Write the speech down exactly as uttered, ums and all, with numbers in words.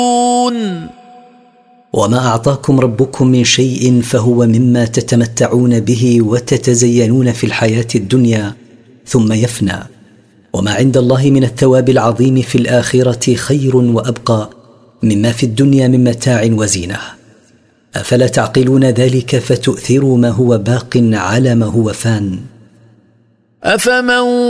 وما أعطاكم ربكم من شيء فهو مما تتمتعون به وتتزينون في الحياة الدنيا ثم يفنى، وما عند الله من الثواب العظيم في الآخرة خير وأبقى مما في الدنيا من متاع وزينة. أفلا تعقلون ذلك فتؤثروا ما هو باق على ما هو فان؟ أفمن